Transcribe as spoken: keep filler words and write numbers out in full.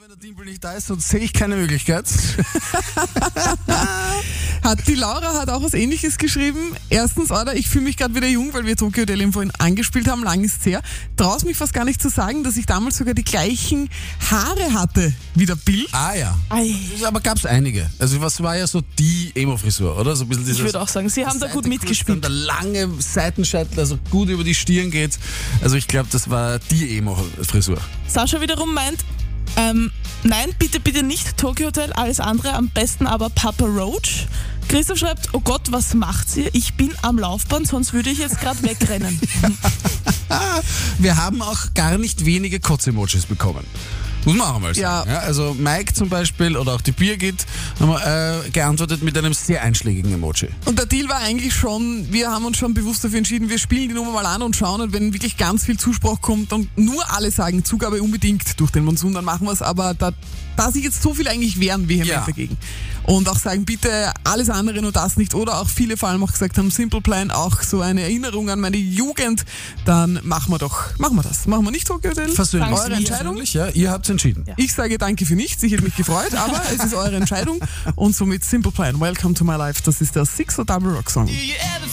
der Dimpel nicht da ist, sonst sehe ich keine Möglichkeit. Hat die Laura hat auch was Ähnliches geschrieben. Erstens, oder ich fühle mich gerade wieder jung, weil wir Tokyo Hotel eben vorhin angespielt haben, lang ist es her. Traust mich fast gar nicht zu sagen, dass ich damals sogar die gleichen Haare hatte wie der Bill. Ah ja. Ei. Aber gab es einige. Also was war ja so die Emo-Frisur, oder? So ein bisschen dieses Ich würde auch sagen, sie haben da gut Seitenkurz, mitgespielt. dann der lange Seitenscheitel, also gut über die Stirn geht. Also ich glaube, das war die Emo-Frisur. Sascha wiederum meint, ähm, nein, bitte, bitte nicht Tokyo Hotel, alles andere, am besten aber Papa Roach. Christoph schreibt, oh Gott, was macht ihr? Ich bin am Laufband, sonst würde ich jetzt gerade wegrennen. Wir haben auch gar nicht wenige Kotz-Emojis bekommen. Muss man auch einmal sagen. Ja. Ja, also Mike zum Beispiel oder auch die Birgit haben äh, geantwortet mit einem sehr einschlägigen Emoji. Und der Deal war eigentlich schon, wir haben uns schon bewusst dafür entschieden, wir spielen die Nummer mal an und schauen, und wenn wirklich ganz viel Zuspruch kommt und nur alle sagen, Zugabe unbedingt durch den Monsun, dann machen wir es, aber da, da sich jetzt so viel eigentlich wehren, vehement Ja. dagegen. Und auch sagen, bitte alles andere, nur das nicht. Oder auch viele vor allem auch gesagt haben, Simple Plan, auch so eine Erinnerung an meine Jugend, dann machen wir doch, machen wir das. Machen wir nicht Tokyo Hotel. Versöhnlich. Eure Entscheidung. Versöhnlich, ja. Ihr habt's entschieden. Ja. Ich sage danke für nichts, ich hätte mich gefreut, aber es ist eure Entscheidung. Und somit Simple Plan, Welcome to my life. Das ist der Six or Double Rock Song.